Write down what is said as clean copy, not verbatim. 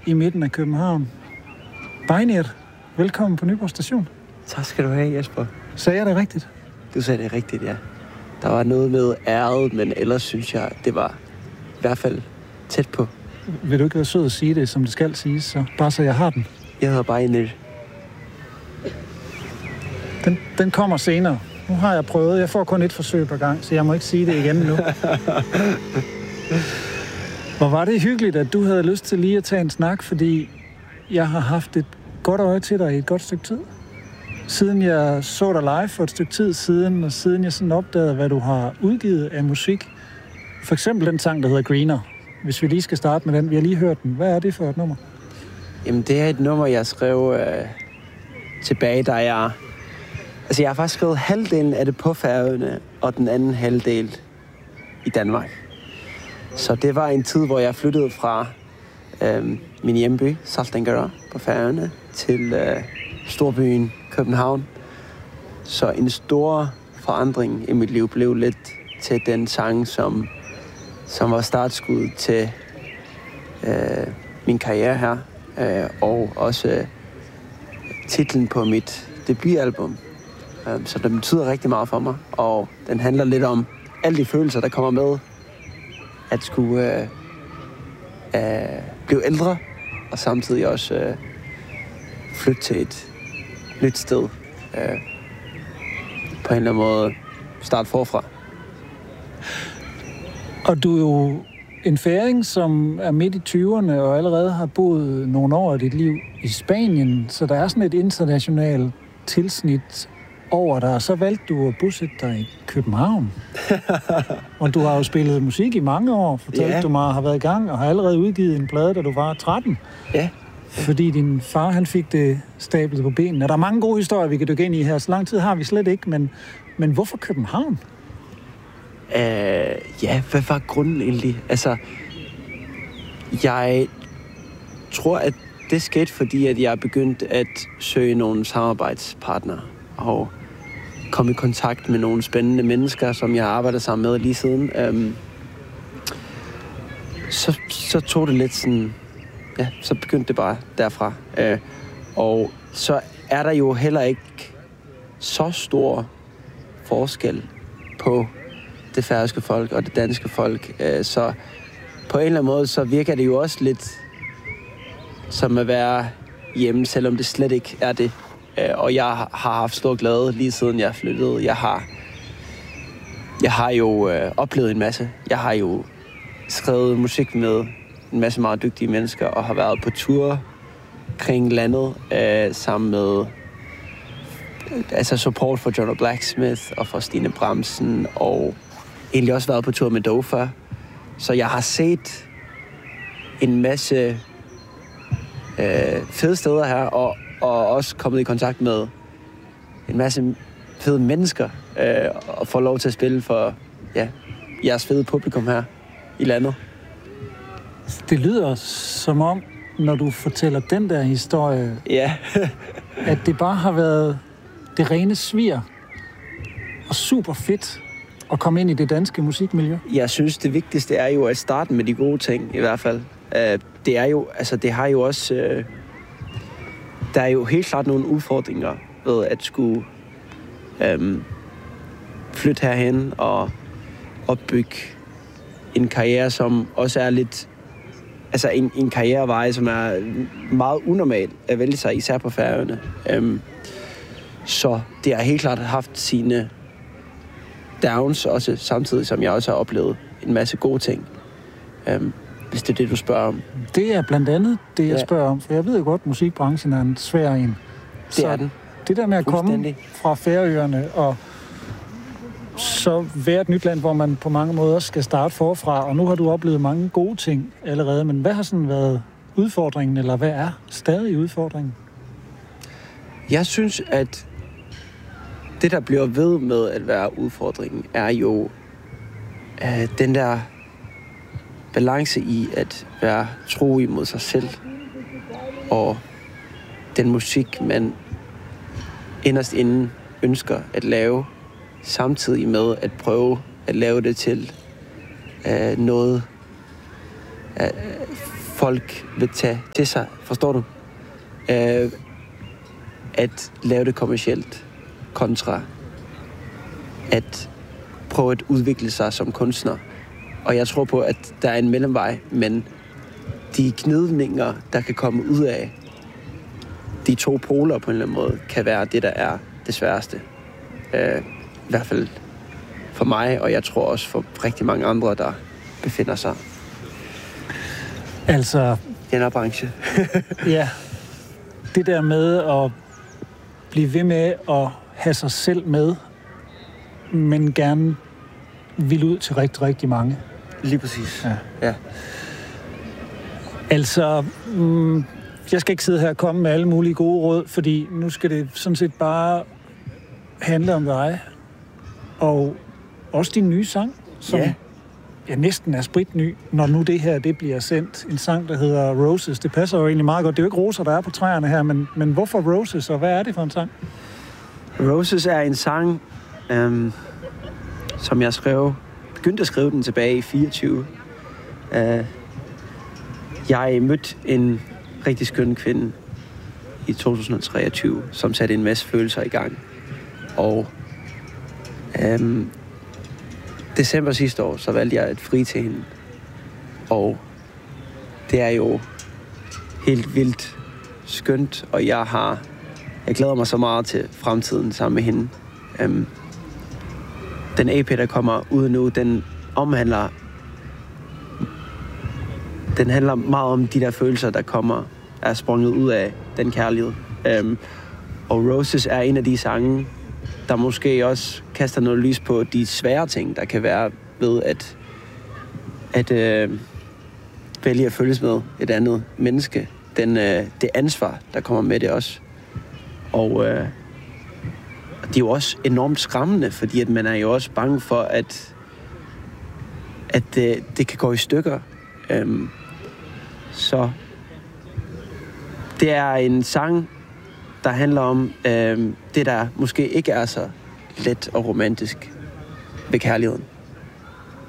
i midten af København. Bejner, velkommen på Nyborg Station. Tak skal du have, Jesper. Sagde jeg det rigtigt? Du sagde det rigtigt, ja. Der var noget med æret, men ellers synes jeg, det var i hvert fald tæt på. Vil du ikke være sød at sige det, som det skal siges, så bare så jeg har den? Jeg hedder Bejner. Den kommer senere. Nu har jeg prøvet. Jeg får kun et forsøg per gang, så jeg må ikke sige det igen nu. Hvor var det hyggeligt, at du havde lyst til lige at tage en snak, fordi jeg har haft et godt øje til dig i et godt stykke tid. Siden jeg så dig live for et stykke tid siden, og siden jeg sådan opdagede, hvad du har udgivet af musik. For eksempel den sang, der hedder Greener. Hvis vi lige skal starte med den. Vi har lige hørt den. Hvad er det for et nummer? Jamen, det er et nummer, jeg skrev tilbage, da jeg... Altså, jeg har faktisk skrevet halvdelen af det på Færøerne, og den anden halvdel i Danmark. Så det var en tid, hvor jeg flyttede fra min hjemby, Saltangará, på Færøerne, til storbyen København. Så en stor forandring i mit liv blev lidt til den sang, som var startskud til min karriere her, og også titlen på mit debutalbum. Så det betyder rigtig meget for mig, og den handler lidt om alle de følelser, der kommer med at skulle blive ældre, og samtidig også flytte til et nyt sted. På en eller anden måde starte forfra. Og du er jo en færing, som er midt i 20'erne og allerede har boet nogle år af dit liv i Spanien, så der er sådan et internationalt tilsnit over dig, og så valgte du at bosætte dig i København. Og du har jo spillet musik i mange år, fortalte du mig, har været i gang og har allerede udgivet en plade, da du var 13. Ja. Fordi din far, han fik det stablet på benene. Og der er mange gode historier, vi kan dykke ind i her. Så lang tid har vi slet ikke, men hvorfor København? Ja, hvad var grunden egentlig? Altså, jeg tror, at det skete, fordi at jeg begyndte at søge nogle samarbejdspartnere og komme i kontakt med nogle spændende mennesker, som jeg arbejder sammen med lige siden. Så tog det lidt sådan... Ja, så begyndte det bare derfra. Og så er der jo heller ikke så stor forskel på det færøske folk og det danske folk. Så på en eller anden måde, så virker det jo også lidt som at være hjemme, selvom det slet ikke er det. Og jeg har haft stor glæde lige siden jeg flyttede. Jeg har jo oplevet en masse. Jeg har jo skrevet musik med en masse meget dygtige mennesker og har været på tur kring landet sammen med support for John Blacksmith og for Stine Bramsen, og egentlig også været på tur med Dofa. Så jeg har set en masse fede steder her, og også kommet i kontakt med en masse fede mennesker, og får lov til at spille for jeres fede publikum her i landet. Det lyder som om, når du fortæller den der historie, at det bare har været det rene svir og super fedt at komme ind i det danske musikmiljø. Jeg synes, det vigtigste er jo at starte med de gode ting, i hvert fald. Det er jo, altså det har jo også... der er jo helt klart nogle udfordringer ved at skulle flytte herhen og opbygge en karriere, som også er lidt... Altså en karrierevej, som er meget unormal at vælge sig, især på Færøerne. Så det har helt klart haft sine downs, også samtidig som jeg også har oplevet en masse gode ting. Hvis det er det, du spørger om. Det er blandt andet det, jeg spørger om, for jeg ved jo godt, at musikbranchen er en svær en. Det er den. Det der med at komme fra Færøerne og så være et nyt land, hvor man på mange måder skal starte forfra, og nu har du oplevet mange gode ting allerede, men hvad har sådan været udfordringen, eller hvad er stadig udfordringen? Jeg synes, at det, der bliver ved med at være udfordringen, er jo den der balance i at være tro imod sig selv, og den musik, man inderst inden ønsker at lave, samtidig med at prøve at lave det til noget folk vil tage til sig, forstår du? At lave det kommercielt kontra at prøve at udvikle sig som kunstner. Og jeg tror på, at der er en mellemvej, men de gnidninger, der kan komme ud af de to poler på en eller anden måde, kan være det, der er det sværeste. I hvert fald for mig, og jeg tror også for rigtig mange andre, der befinder sig Altså, i den her branche. ja, det der med at blive ved med at have sig selv med, men gerne vil ud til rigtig, rigtig mange. Lige præcis. Ja. Altså, jeg skal ikke sidde her og komme med alle mulige gode råd, fordi nu skal det sådan set bare handle om dig. Og også din nye sang, som næsten er spritny, når nu det her det bliver sendt. En sang, der hedder Roses. Det passer jo egentlig meget godt. Det er jo ikke roser, der er på træerne her, men hvorfor Roses, og hvad er det for en sang? Roses er en sang, som jeg begyndte at skrive den tilbage i 24. Jeg mødte en rigtig skøn kvinde i 2023, som satte en masse følelser i gang. Og december sidste år, så valgte jeg at fri til hende. Og det er jo helt vildt skønt, og jeg glæder mig så meget til fremtiden sammen med hende. Den EP, der kommer ud nu, den handler meget om de der følelser, der er sprunget ud af den kærlighed. Og Roses er en af de sange, der måske også kaster noget lys på de svære ting, der kan være ved at vælge at følges med et andet menneske. Det ansvar, der kommer med det også. Og det er jo også enormt skræmmende, fordi at man er jo også bange for, at det kan gå i stykker. Så det er en sang, der handler om det, der måske ikke er så let og romantisk ved kærligheden.